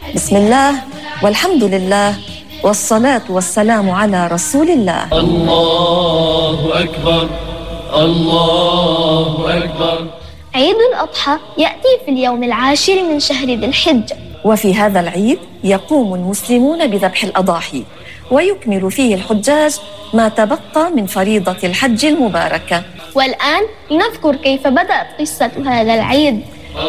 بسم الله والحمد لله والصلاة والسلام على رسول الله. الله أكبر الله أكبر. عيد الأضحى يأتي في اليوم 10 من شهر ذي الحجة، وفي هذا العيد يقوم المسلمون بذبح الأضاحي، ويكمل فيه الحجاج ما تبقى من فريضة الحج المباركة. والآن لنذكر كيف بدأت قصة هذا العيد.